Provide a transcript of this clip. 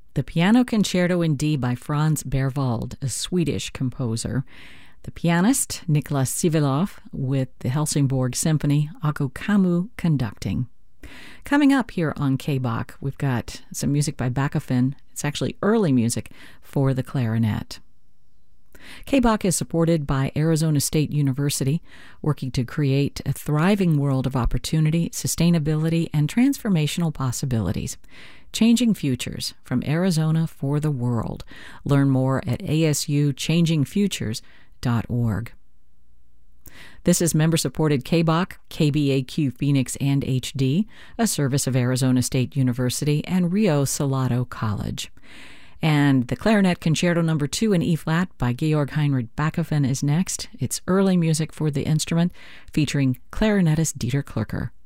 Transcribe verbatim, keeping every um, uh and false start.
The Piano Concerto in D by Franz Berwald, a Swedish composer. The pianist, Niklas Sivelov, with the Helsingborg Symphony, Aku Kamu conducting. Coming up here on K-Bach, we've got some music by Bachofen. It's actually early music for the clarinet. K-Bach is supported by Arizona State University, working to create a thriving world of opportunity, sustainability, and transformational possibilities. Changing Futures from Arizona for the World. Learn more at A S U changing futures dot org. This is member-supported K-Bach, K B A Q Phoenix and H D, a service of Arizona State University and Rio Salado College. And the Clarinet Concerto Number two in E-flat by Georg Heinrich Bachofen is next. It's early music for the instrument, featuring clarinetist Dieter Klürker.